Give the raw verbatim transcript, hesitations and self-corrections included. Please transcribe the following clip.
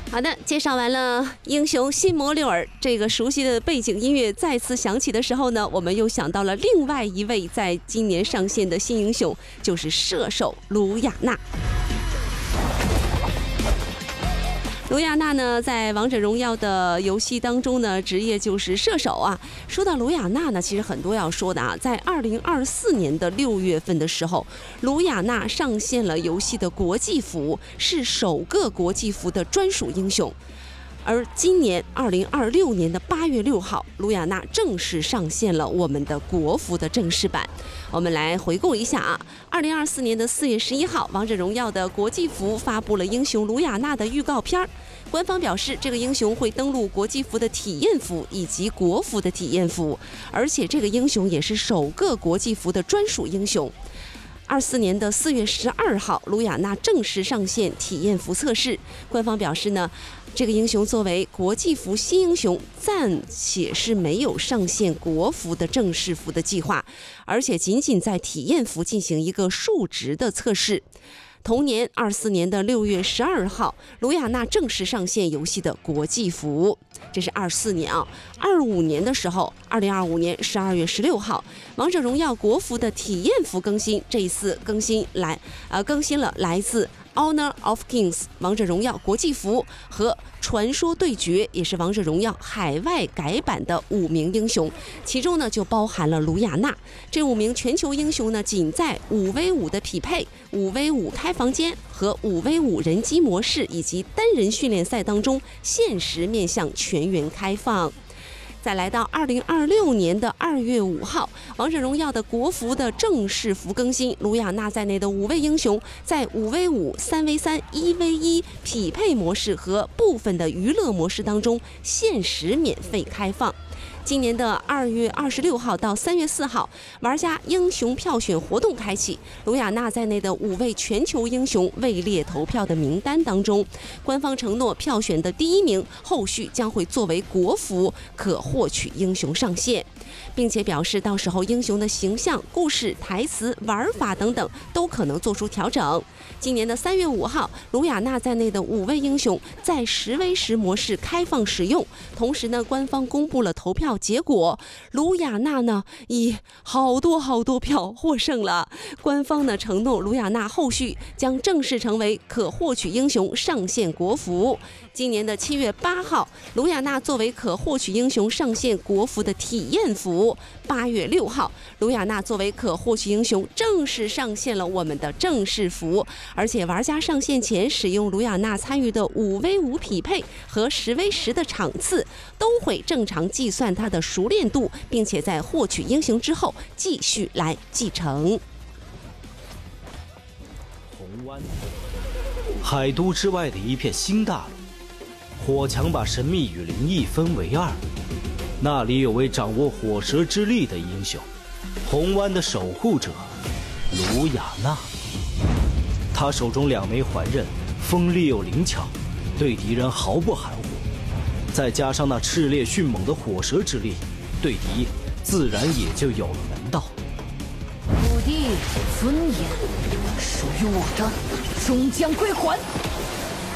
好的，介绍完了英雄新魔六儿这个熟悉的背景音乐再次响起的时候呢，我们又想到了另外一位在今年上线的新英雄，就是射手卢亚娜。卢亚娜呢，在王者荣耀的游戏当中呢，职业就是射手啊。说到卢亚娜呢，其实很多要说的啊。在二零二四年的六月份的时候，卢亚娜上线了游戏的国际服，是首个国际服的专属英雄。而今年二零二六年的八月六号，卢亚娜正式上线了我们的国服的正式版。我们来回顾一下啊，二零二四年的四月十一号，王者荣耀的国际服发布了英雄卢亚娜的预告片儿。官方表示，这个英雄会登陆国际服的体验服以及国服的体验服，而且这个英雄也是首个国际服的专属英雄。二四年的四月十二号，卢亚娜正式上线体验服测试。官方表示呢，这个英雄作为国际服新英雄，暂且是没有上线国服的正式服的计划，而且仅仅在体验服进行一个数值的测试。同年二四年的六月十二号，卢亚娜正式上线游戏的国际服，这是二四年啊。二五年的时候，二零二五年十二月十六号，王者荣耀国服的体验服更新，这一次更新来呃更新了来自Honor of Kings 王者荣耀国际服和传说对决，也是王者荣耀海外改版的五名英雄，其中呢就包含了卢亚娜。这五名全球英雄呢，仅在五 v 五的匹配、五 v 五开房间和五 v 五人机模式以及单人训练赛当中限时面向全员开放。再来到二零二六年的二月五号，王者荣耀的国服的正式服更新，卢亚娜在内的五位英雄在五 v 五、三 v 三、一 v 一匹配模式和部分的娱乐模式当中限时免费开放。今年的二月二十六号到三月四号，玩家英雄票选活动开启，卢亚娜在内的五位全球英雄位列投票的名单当中。官方承诺，票选的第一名后续将会作为国服可获取英雄上线，并且表示到时候英雄的形象、故事、台词、玩法等等都可能做出调整。今年的三月五号，卢亚娜在内的五位英雄在十 v 十模式开放使用，同时呢，官方公布了投票结果，卢亚娜呢以好多好多票获胜了。官方呢承诺，卢亚娜后续将正式成为可获取英雄上线国服。今年的七月八号，卢亚娜作为可获取英雄上线国服的体验服。八月六号，卢亚娜作为可获取英雄正式上线了我们的正式服，而且玩家上线前使用卢亚娜参与的五 v 五匹配和十 v 十的场次，都会正常计算它的熟练度，并且在获取英雄之后继续来继承。 红湾，海都之外的一片新大陆，火墙把神秘与灵异分为二。那里有位掌握火蛇之力的英雄，红湾的守护者卢亚娜。他手中两枚环刃，锋利又灵巧，对敌人毫不含糊。再加上那炽烈迅猛的火蛇之力，对敌自然也就有了门道。 土地尊严属于我的，终将归还。